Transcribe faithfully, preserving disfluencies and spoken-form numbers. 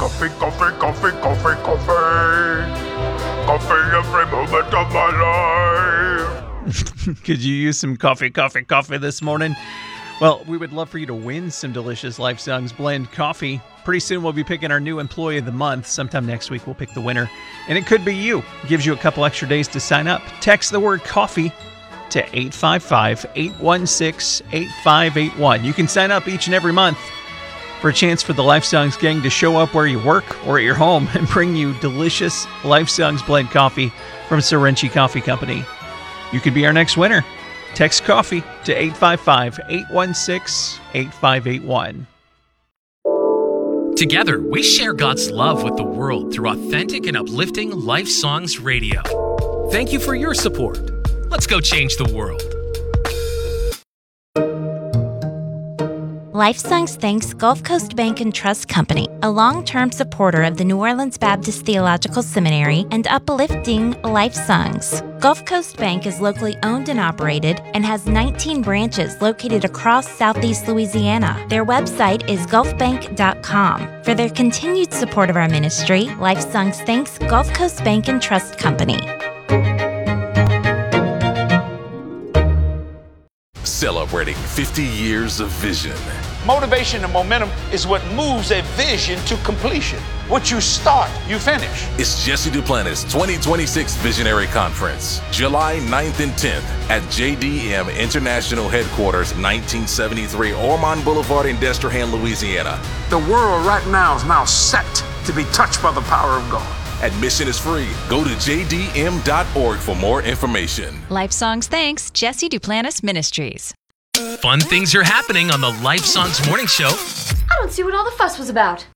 Coffee, coffee, coffee, coffee, coffee. Coffee every moment of my life. Could you use some coffee, coffee, coffee this morning? Well, we would love for you to win some delicious Life Songs Blend coffee. Pretty soon we'll be picking our new Employee of the Month. Sometime next week we'll pick the winner. And it could be you. It gives you a couple extra days to sign up. Text the word coffee to eight five five, eight one six, eight five eight one. You can sign up each and every month for a chance for the Life Songs gang to show up where you work or at your home and bring you delicious Life Songs Blend coffee from Sorenchi Coffee Company. You could be our next winner. Text coffee to eight five five, eight one six, eight five eight one. Together, we share God's love with the world through authentic and uplifting Life Songs Radio. Thank you for your support. Let's go change the world. Life Songs thanks Gulf Coast Bank and Trust Company, a long-term supporter of the New Orleans Baptist Theological Seminary and uplifting Life Songs. Gulf Coast Bank is locally owned and operated and has nineteen branches located across Southeast Louisiana. Their website is gulf bank dot com. For their continued support of our ministry, Life Songs thanks Gulf Coast Bank and Trust Company. Celebrating fifty years of vision. Motivation and momentum is what moves a vision to completion. What you start, you finish. It's Jesse Duplantis twenty twenty-six Visionary Conference, July ninth and tenth at J D M International Headquarters, nineteen seventy-three Ormond Boulevard in Destrehan, Louisiana. The world right now is now set to be touched by the power of God. Admission is free. Go to j d m dot org for more information. Life Songs thanks Jesse Duplantis Ministries. Fun things are happening on the Life Songs Morning Show. I don't see what all the fuss was about.